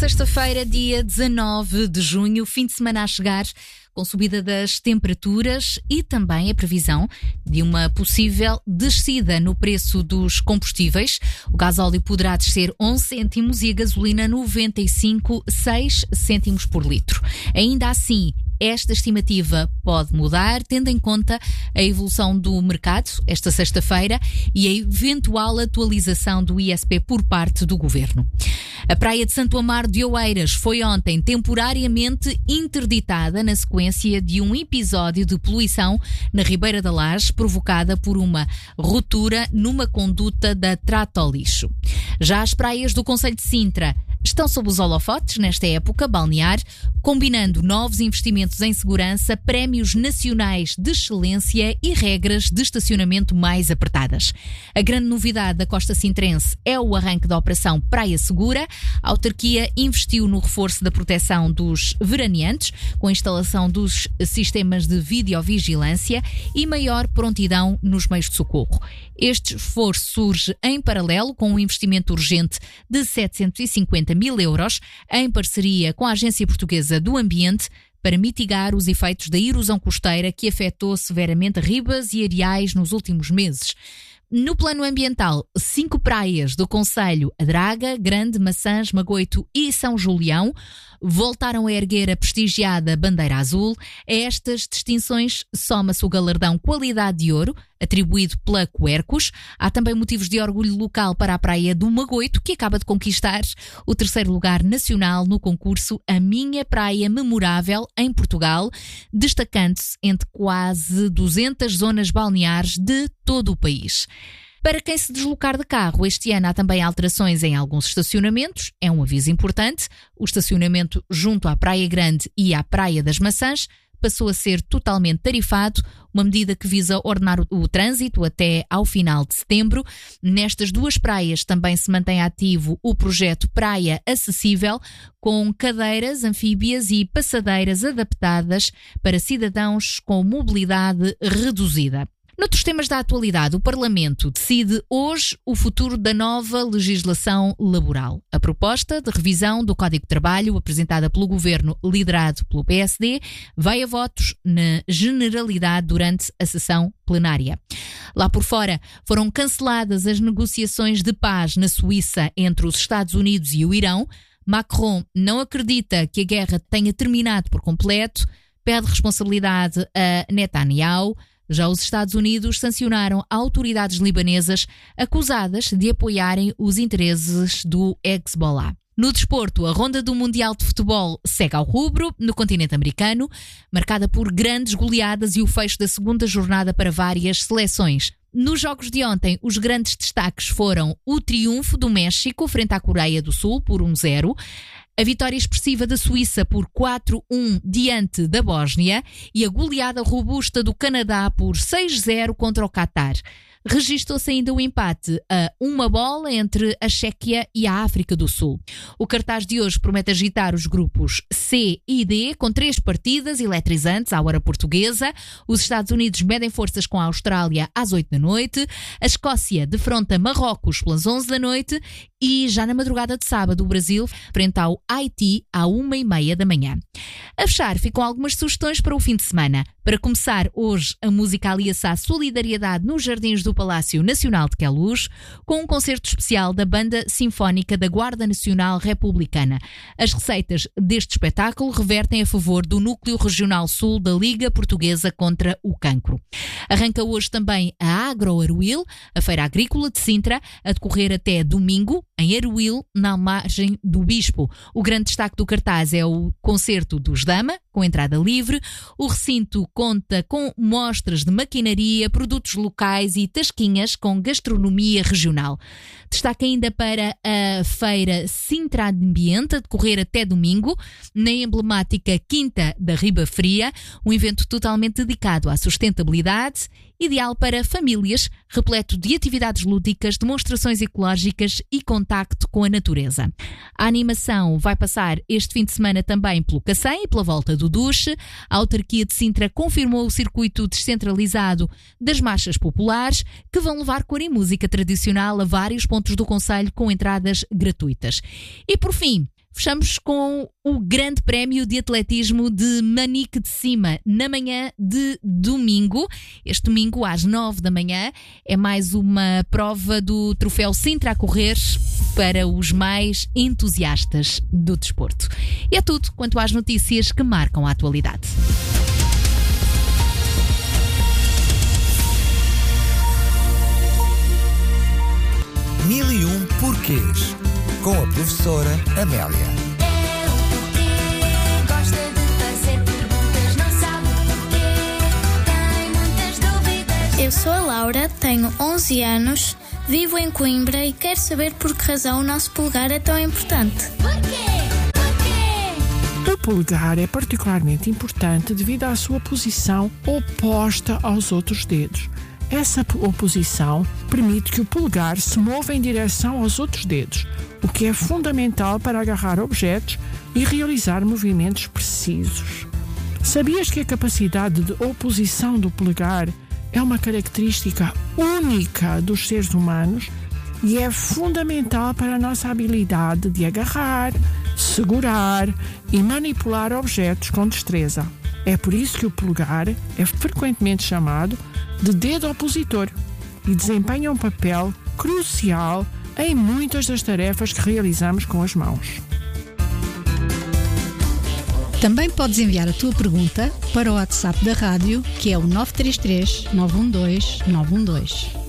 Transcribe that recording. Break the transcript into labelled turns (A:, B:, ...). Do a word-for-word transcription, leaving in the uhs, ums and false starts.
A: Sexta-feira, dia dezanove de junho, fim de semana a chegar, com subida das temperaturas e também a previsão de uma possível descida no preço dos combustíveis. O gasóleo poderá descer onze cêntimos e a gasolina noventa e cinco vírgula seis cêntimos por litro. Ainda assim, esta estimativa pode mudar, tendo em conta a evolução do mercado esta sexta-feira e a eventual atualização do I S P por parte do Governo. A praia de Santo Amaro de Oeiras foi ontem temporariamente interditada na sequência de um episódio de poluição na Ribeira da Laje provocada por uma ruptura numa conduta da Trata-Lixo. Já as praias do concelho de Sintra estão sob os holofotes nesta época balnear, combinando novos investimentos em segurança, prémios nacionais de excelência e regras de estacionamento mais apertadas. A grande novidade da costa sintrense é o arranque da operação Praia Segura. A autarquia investiu no reforço da proteção dos veraneantes, com a instalação dos sistemas de videovigilância e maior prontidão nos meios de socorro. Este esforço surge em paralelo com um investimento urgente de setecentos e cinquenta mil euros em parceria com a Agência Portuguesa do Ambiente para mitigar os efeitos da erosão costeira que afetou severamente ribas e areais nos últimos meses. No plano ambiental, cinco praias do concelho, a Draga, Grande, Maçãs, Magoito e São Julião, voltaram a erguer a prestigiada bandeira azul. A estas distinções soma-se o galardão Qualidade de Ouro, atribuído pela Quercus. Há também motivos de orgulho local para a praia do Magoito, que acaba de conquistar o terceiro lugar nacional no concurso A Minha Praia Memorável em Portugal, destacando-se entre quase duzentas zonas balneares de todo o país. Para quem se deslocar de carro, este ano há também alterações em alguns estacionamentos. É um aviso importante. O estacionamento junto à Praia Grande e à Praia das Maçãs passou a ser totalmente tarifado, uma medida que visa ordenar o, o trânsito até ao final de setembro. Nestas duas praias também se mantém ativo o projeto Praia Acessível, com cadeiras, anfíbias e passadeiras adaptadas para cidadãos com mobilidade reduzida. Noutros temas da atualidade, o Parlamento decide hoje o futuro da nova legislação laboral. A proposta de revisão do Código de Trabalho, apresentada pelo Governo liderado pelo P S D, vai a votos na generalidade durante a sessão plenária. Lá por fora, foram canceladas as negociações de paz na Suíça entre os Estados Unidos e o Irão. Macron não acredita que a guerra tenha terminado por completo, pede responsabilidade a Netanyahu. Já os Estados Unidos sancionaram autoridades libanesas acusadas de apoiarem os interesses do Hezbollah. No desporto, a ronda do Mundial de Futebol segue ao rubro no continente americano, marcada por grandes goleadas e o fecho da segunda jornada para várias seleções. Nos jogos de ontem, os grandes destaques foram o triunfo do México frente à Coreia do Sul por um zero, a vitória expressiva da Suíça por quatro a um diante da Bósnia e a goleada robusta do Canadá por seis a zero contra o Qatar. Registou-se ainda o empate a uma bola entre a Chequia e a África do Sul. O cartaz de hoje promete agitar os grupos C e D, com três partidas eletrizantes à hora portuguesa. Os Estados Unidos medem forças com a Austrália às oito da noite. A Escócia defronta Marrocos pelas onze da noite. E já na madrugada de sábado, o Brasil frente ao Haiti à uma e meia da manhã. A fechar, ficam algumas sugestões para o fim de semana. Para começar, hoje a música alia-se à solidariedade nos jardins do Palácio Nacional de Queluz, com um concerto especial da Banda Sinfónica da Guarda Nacional Republicana. As receitas deste espetáculo revertem a favor do Núcleo Regional Sul da Liga Portuguesa contra o Cancro. Arranca hoje também a Agro Aruil, a Feira Agrícola de Sintra, a decorrer até domingo, em Aruil, na margem do Bispo. O grande destaque do cartaz é o concerto dos Dama, com entrada livre. O recinto conta com mostras de maquinaria, produtos locais e tasquinhas com gastronomia regional. Destaque ainda para a Feira Sintra Ambiente, a decorrer até domingo, na emblemática Quinta da Riba Fria, um evento totalmente dedicado à sustentabilidade, ideal para famílias, repleto de atividades lúdicas, demonstrações ecológicas e contacto com a natureza. A animação vai passar este fim de semana também pelo Cacém e pela Volta do Duche. A autarquia de Sintra confirmou o circuito descentralizado das marchas populares, que vão levar cor e música tradicional a vários pontos do concelho com entradas gratuitas. E por fim, Fechamos com o Grande Prémio de Atletismo de Manique de Cima, na manhã de domingo. Este domingo, às nove da manhã, é mais uma prova do Troféu Sintra a correr para os mais entusiastas do desporto. E é tudo quanto às notícias que marcam a atualidade.
B: Mil e um porquês, com a professora Amélia.
C: É o porquê, gosta de fazer perguntas, não sabe porquê, tem muitas dúvidas.
D: Eu sou a Laura, tenho onze anos, vivo em Coimbra e quero saber por que razão o nosso polegar é tão importante.
C: Porquê? Porquê?
E: O polegar é particularmente importante devido à sua posição oposta aos outros dedos. Essa oposição permite que o polegar se mova em direção aos outros dedos, o que é fundamental para agarrar objetos e realizar movimentos precisos. Sabias que a capacidade de oposição do polegar é uma característica única dos seres humanos e é fundamental para a nossa habilidade de agarrar, segurar e manipular objetos com destreza. É por isso que o polegar é frequentemente chamado de dedo opositor e desempenha um papel crucial em muitas das tarefas que realizamos com as mãos.
F: Também podes enviar a tua pergunta para o WhatsApp da rádio, que é o nove três três, nove um dois, nove um dois.